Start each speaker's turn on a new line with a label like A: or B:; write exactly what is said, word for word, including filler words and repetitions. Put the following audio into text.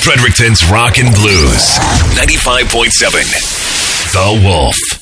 A: Fredericton's Rock and Blues. ninety-five point seven The Wolf.